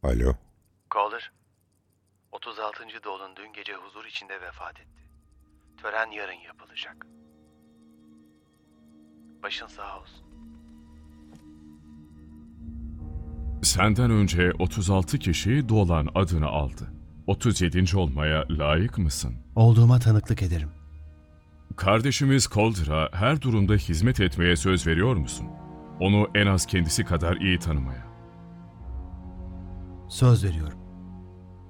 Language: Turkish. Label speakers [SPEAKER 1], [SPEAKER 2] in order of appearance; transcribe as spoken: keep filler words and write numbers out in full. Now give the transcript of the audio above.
[SPEAKER 1] Alo.
[SPEAKER 2] Calder, otuz altıncı Dolan dün gece huzur içinde vefat etti. Tören yarın yapılacak. Başın sağ olsun.
[SPEAKER 3] Senden önce otuz altı kişi Dolan adını aldı. otuz yedinci olmaya layık mısın?
[SPEAKER 4] Olduğuma tanıklık ederim.
[SPEAKER 3] Kardeşimiz Calder'a her durumda hizmet etmeye söz veriyor musun? Onu en az kendisi kadar iyi tanımaya.
[SPEAKER 4] Söz veriyorum.